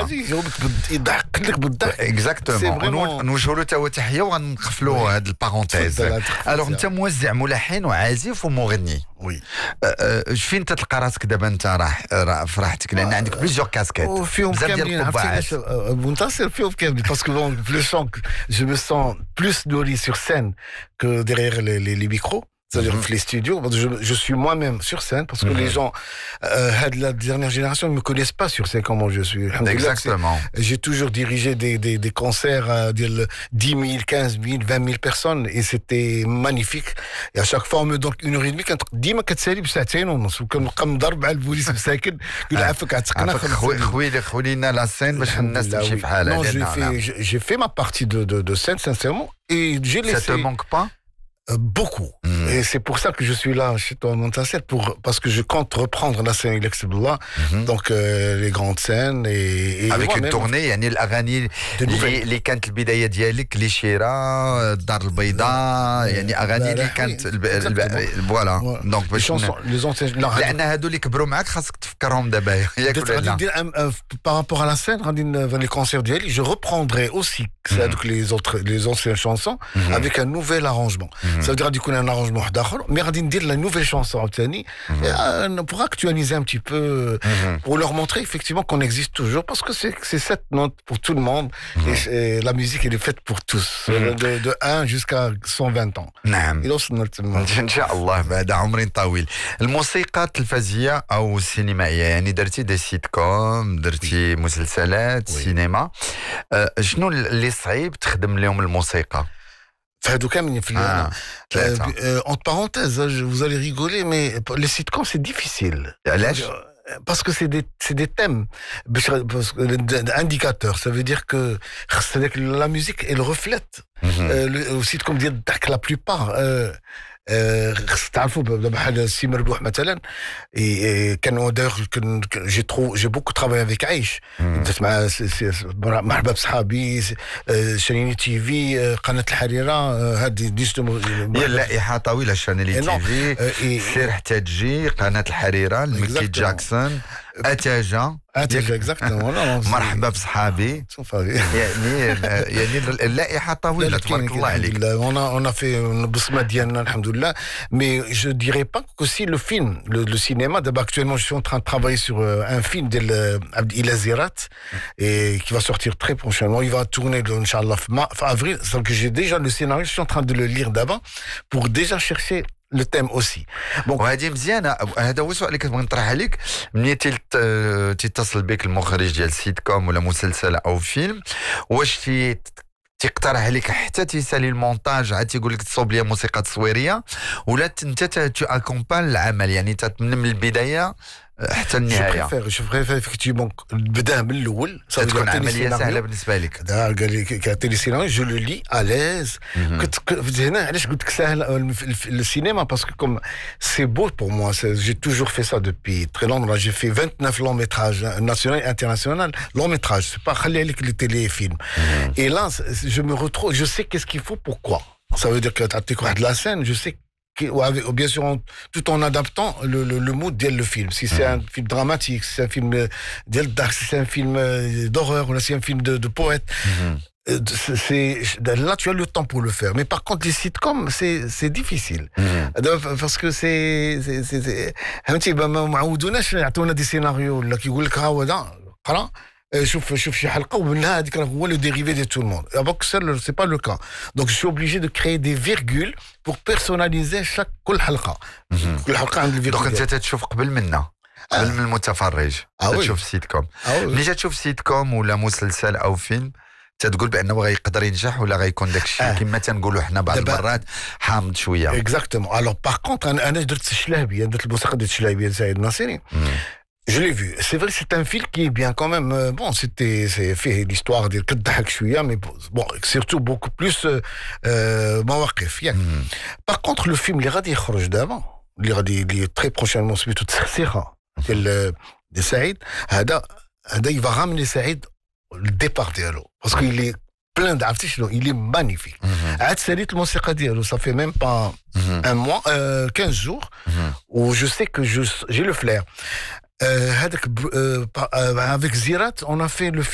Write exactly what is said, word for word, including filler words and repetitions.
يضحك لك بالضحك. اكزاكتومون نوجهوا له تا هو تحيه وغنقفلوا هذه البارونتيز. الوغ انت موزع ملحن وعازف ومغني. وي فين تتلقى راسك دابا انت راه في راحتك لان عندك بليزيور كاسكيت وفيهم كاملين عرفتي منتصر فيهم كاملين باسكو بون في لو شون جو مي سون بلوس نوري سور سين que derrière les, les, les micros. C'est-à-dire mm-hmm. les studios, je, je suis moi-même sur scène parce que mm-hmm. les gens euh, de la dernière génération ne me connaissent pas sur scène comment je suis. Exactement. J'ai toujours dirigé des, des, des concerts à dix mille, quinze mille, vingt mille personnes et c'était magnifique. Et à chaque fois, on me donne une heure et demie. Quand ديما كتسالي بساعتين ونص وكنبقى مضرب على البوليس مساكن يقول عافاك عتقنا خويلي خويلينا لا سين باش الناس تمشي في حالها. Non, j'ai fait, j'ai fait ma partie de, de, de scène sincèrement et j'ai laissé. Ça te manque pas? Beaucoup. Mmh. Et c'est pour ça que je suis là chez toi à Montasser, pour, parce que je compte reprendre la scène Ilexibullah, mmh. donc euh, les grandes scènes. Et, et avec une tournée, يعني الأغاني اللي اللي كانت البداية ديالك اللي شيرة الدار البيضاء يعني أغاني اللي كانت فوالا دونك باش لأن هادو اللي كبروا معاك خاصك تفكرهم دابا ياك ولا لا. Par rapport à la scène, dans les concerts ديالي, je reprendrai aussi avec les autres les anciennes chansons avec un nouvel arrangement. Ça veut dire qu'il y a un arrangement d'achor, mais on dit la nouvelle chanson pour actualiser un petit peu, pour leur montrer effectivement qu'on existe toujours, parce que c'est, c'est cette note pour tout le monde, et, et la musique elle est faite pour tous, de, de un jusqu'à cent vingt ans. نعم. إن شاء الله بعد عمر طويل. الموسيقى التلفزيونية أو السينمائية يعني درتي دي سيت كوم، درتي مسلسلات سينما، شنو اللي صعيب تخدم لهم الموسيقى؟ Fadou Kamini, ah, euh, euh, entre parenthèses, vous allez rigoler, mais les sitcoms, c'est difficile. Parce que c'est des, c'est des thèmes, indicateurs. Ça veut dire que, c'est-à-dire que la musique, elle reflète. Mm-hmm. euh, le, le sitcom, la plupart, euh, تعرفوا بحال سي مربوح مثلا كانوا داير جي ترو جي بوكو ترافاي افيك عيش درت مع مرحبا بصحابي شانيلي تي في قناه الحريره هذه ديستو هي اللائحه طويله شانيلي تي في سير حتى تجي قناه الحريره المكي جاكسون اتاجا اتاجا اكزاكتومون مرحبا بصحابي يعني يعني اللائحه طويله تبارك الله عليك. on a on a fait البصمه ديالنا الحمد لله, mais je dirais pas que si le film le, le cinéma d'abord actuellement je suis en train de travailler sur un film de Abdi Lazirat et qui va sortir très prochainement, il va tourner inchallah fin avril, donc j'ai déjà le scénario, je suis en train de le lire d'abord pour déjà chercher le thème aussi. Bon, وهذه مزيانه. هذا هو السؤال اللي كنبغي نطرح عليك. ملي تيتصل بك المخرج ديال سيت كوم ولا مسلسل او فيلم, واش تي تقترح عليك حتى تيسالي المونتاج عاد تيقول لك تصوب لي موسيقى تصويريه, ولا انت تو اكومبان العمل يعني تتمن من البدايه حتى النهايه؟ جو بريفير effectivement البدايه من الاول تكون عمليه سهله بالنسبه لك. قال لي كيعطي لي سيناريو جو لو لي اليز. كنت هنا علاش قلت لك سهل السينما باسكو كوم سي بو بور موا, جي توجور في سا دوبي تري لونغ. جي في vingt-neuf لون ميتراج ناسيونال انترناسيونال لون ميتراج, سي با خلي عليك لي تيلي فيلم. اي لا جو مي retrouve, je sais qu'est-ce qu'il faut pourquoi. Ça veut dire que تعطيك واحد لا سين, je sais ou bien sûr en, tout en adaptant le, le, le mood de le film. Si c'est un film dramatique, si c'est un film d'el dark, si c'est un film d'horreur, ou là si c'est un film de, de poète, mm-hmm. c'est, là tu as le temps pour le faire. Mais par contre les sitcoms c'est, c'est difficile. Mm-hmm. Parce que c'est c'est c'est فهمتي ما معودوناش يعطونا دي سيناريو ولا كيقول لك ها هو دا قرا شوف شوف شي حلقه ومنها هذيك هو لو ديريفي دي تو الموند. Donc c'est pas le cas. Donc je suis obligé de créer des virgules pour personnaliser chaque كل حلقه. كل حلقه عند الفيرغول. دونك انت تشوف قبل منا قبل من المتفرج تشوف سيت كوم. ملي تشوف سيت كوم ولا مسلسل او فيلم تتقول بانه غيقدر ينجح ولا غيكون داك الشيء كما تنقولوا حنا بعض المرات حامض شويه. اكزاكتومون. الوغ باغ كونطخ انا انا درت الشلهبيه, درت الموسيقى ديال الشلهبيه سعيد الناصري. Je l'ai vu. C'est vrai que c'est un film qui est bien quand même. Euh, bon, c'était c'est fait l'histoire de كتضحك شويه, mais bon, surtout beaucoup plus euh, مواقف يعني. Par contre, le film اللي غادي يخرج دابا اللي غادي اللي très prochainement سميتو تسخسيخه ديال ديال سعيد, هذا هذا il va ramener سعيد le départ ديالو parce qu'il est plein d'artistes, il est magnifique. عاد ساليت الموسيقى ديالو, ça fait même pas un mois, euh, quinze jours, où je sais que je j'ai le flair. Euh, avec Zirat, on a fait le film.